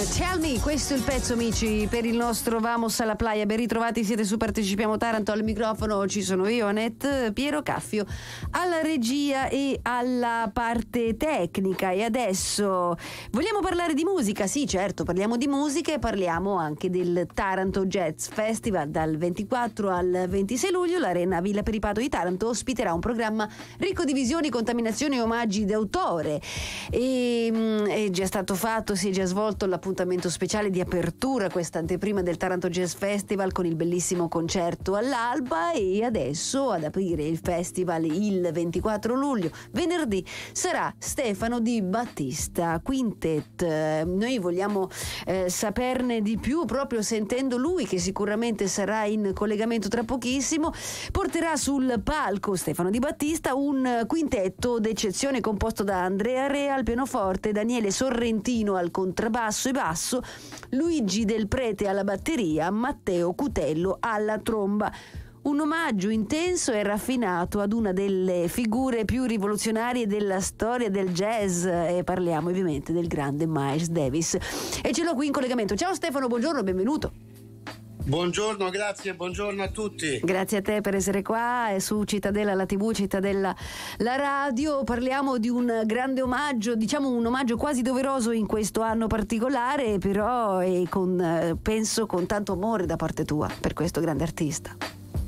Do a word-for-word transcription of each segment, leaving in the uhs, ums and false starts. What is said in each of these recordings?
Tell Me, questo è il pezzo, amici, per il nostro Vamos alla Playa. Ben ritrovati, siete su Partecipiamo Taranto. Al microfono ci sono io, Annette, Piero Caffio alla regia e alla parte tecnica. E adesso vogliamo parlare di musica? Sì, certo, parliamo di musica e parliamo anche del Taranto Jazz Festival. Dal ventiquattro al ventisei luglio l'Arena Villa Peripato di Taranto ospiterà un programma ricco di visioni, contaminazioni e omaggi d'autore. E mh, è già stato fatto, si è già svolto l'appuntamento speciale di apertura, questa anteprima del Taranto Jazz Festival con il bellissimo concerto all'alba, e adesso ad aprire il festival il ventiquattro luglio, venerdì, sarà Stefano Di Battista Quintet. Noi vogliamo eh, saperne di più proprio sentendo lui, che sicuramente sarà in collegamento tra pochissimo. Porterà sul palco Stefano Di Battista un quintetto d'eccezione composto da Andrea Rea al pianoforte, Daniele Sorrentino al contrabbasso e basso, Luigi Del Prete alla batteria, Matteo Cutello alla tromba. Un omaggio intenso e raffinato ad una delle figure più rivoluzionarie della storia del jazz, e parliamo ovviamente del grande Miles Davis. E ce l'ho qui in collegamento. Ciao Stefano, buongiorno, benvenuto. Buongiorno, grazie, buongiorno a tutti. Grazie a te per essere qua e su Cittadella, la tivù, Cittadella, la radio. Parliamo di un grande omaggio, diciamo un omaggio quasi doveroso in questo anno particolare, però e con, penso con tanto amore da parte tua per questo grande artista.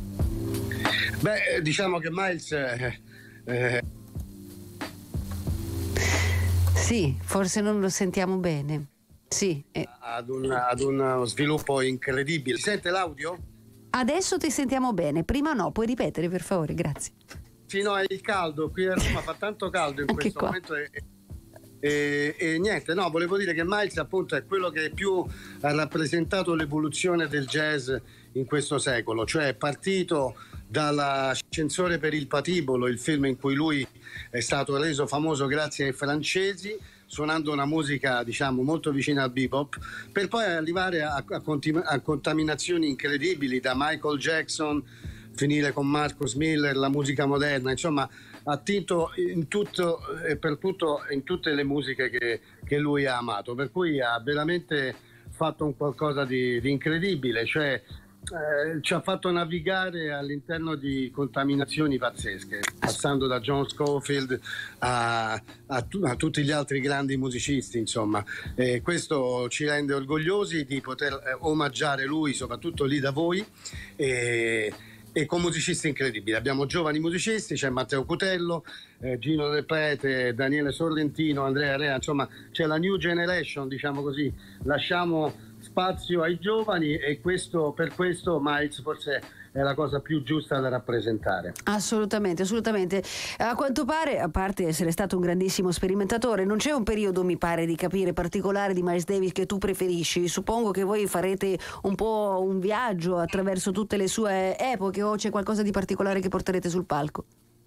Beh, diciamo che Miles eh, eh... sì, forse non lo sentiamo bene. Sì, eh. ad, un, ad uno sviluppo incredibile. Si sente l'audio? Adesso ti sentiamo bene, prima no, puoi ripetere per favore, grazie. Sì, no, è il caldo, qui a Roma fa tanto caldo in questo qua. momento e, e, e niente, no, volevo dire che Miles appunto è quello che più ha rappresentato l'evoluzione del jazz in questo secolo, cioè è partito dall'Ascensore per il patibolo, il film in cui lui è stato reso famoso grazie ai francesi, suonando una musica diciamo molto vicina al bebop, per poi arrivare a, a, continu- a contaminazioni incredibili, da Michael Jackson finire con Marcus Miller, la musica moderna, insomma ha attinto in tutto e per tutto in tutte le musiche che, che lui ha amato, per cui ha veramente fatto un qualcosa di, di incredibile, cioè Eh, ci ha fatto navigare all'interno di contaminazioni pazzesche, passando da John Scofield a, a, tu, a tutti gli altri grandi musicisti, insomma. Eh, questo ci rende orgogliosi di poter eh, omaggiare lui, soprattutto lì da voi, e, e con musicisti incredibili. Abbiamo giovani musicisti, c'è Matteo Cutello, eh, Gino Del Prete, Daniele Sorrentino, Andrea Rea, insomma c'è la new generation, diciamo così. Lasciamo spazio ai giovani e questo, per questo Miles forse è la cosa più giusta da rappresentare. Assolutamente, assolutamente. A quanto pare, a parte essere stato un grandissimo sperimentatore, non c'è un periodo, mi pare di capire, particolare di Miles Davis che tu preferisci. Suppongo che voi farete un po' un viaggio attraverso tutte le sue epoche, o c'è qualcosa di particolare che porterete sul palco?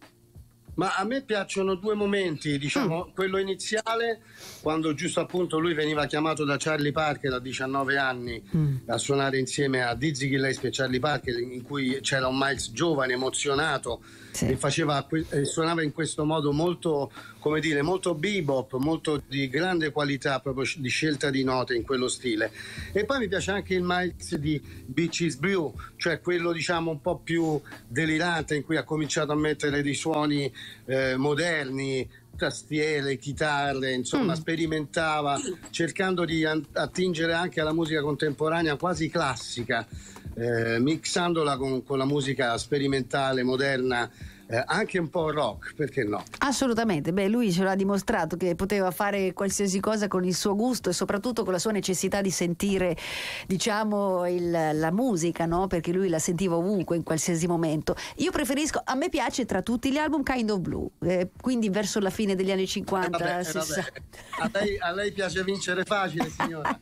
Ma a me piacciono due momenti, diciamo, mm. quello iniziale, quando giusto appunto lui veniva chiamato da Charlie Parker a diciannove anni mm. a suonare insieme a Dizzy Gillespie e Charlie Parker, in cui c'era un Miles giovane, emozionato, sì. e faceva, e suonava in questo modo molto, come dire, molto bebop, molto di grande qualità proprio di scelta di note in quello stile. E poi mi piace anche il Miles di Beaches Brew, cioè quello diciamo un po' più delirante, in cui ha cominciato a mettere dei suoni Eh, moderni, tastiere, chitarre, insomma mm. sperimentava, cercando di attingere anche alla musica contemporanea quasi classica, eh, mixandola con, con la musica sperimentale, moderna, eh, anche un po' rock, perché no? Assolutamente, beh, lui ce l'ha dimostrato che poteva fare qualsiasi cosa con il suo gusto e soprattutto con la sua necessità di sentire, diciamo, il, la musica, no? Perché lui la sentiva ovunque, in qualsiasi momento. Io preferisco, a me piace tra tutti gli album Kind of Blue, eh, quindi verso la fine degli anni cinquanta, eh vabbè, sessanta. Eh vabbè. A, lei, a lei piace vincere facile, signora.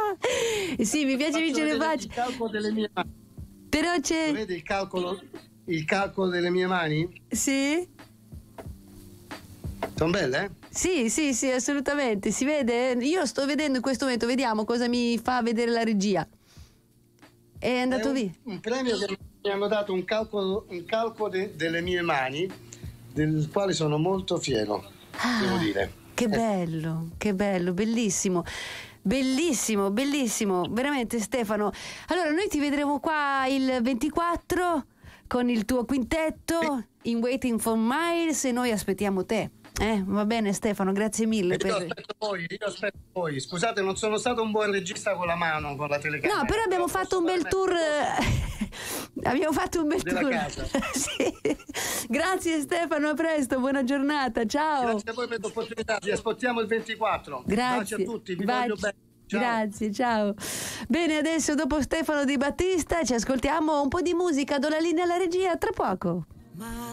Sì, mi piace Faccio vincere facile. Il calcolo delle mie mani. Però c'è. Vede il calcolo, il calcolo delle mie mani? Sì. Sono belle, eh? Sì, sì, sì, assolutamente. Si vede? Io sto vedendo in questo momento, vediamo cosa mi fa vedere la regia. È andato è un, via. Un premio che mi hanno dato, un calcolo, un calcolo de, delle mie mani, del quale sono molto fiero, ah, devo dire. Che bello, che bello, bellissimo. Bellissimo, bellissimo, veramente Stefano. Allora noi ti vedremo qua il ventiquattro con il tuo quintetto in Waiting for Miles e noi aspettiamo te. Eh, va bene Stefano, grazie mille. Io per... aspetto voi, io aspetto voi. Scusate, non sono stato un buon regista con la mano, con la telecamera. No, però abbiamo però fatto un bel tour. Abbiamo fatto un bel della tour. casa. Sì. Grazie Stefano, a presto, buona giornata, ciao. Grazie a voi per l'opportunità, vi aspettiamo il ventiquattro. Grazie. Baci a tutti, vi Baci. voglio bene. Ciao. Grazie, ciao. Bene, adesso dopo Stefano Di Battista ci ascoltiamo un po' di musica, do la linea alla regia tra poco.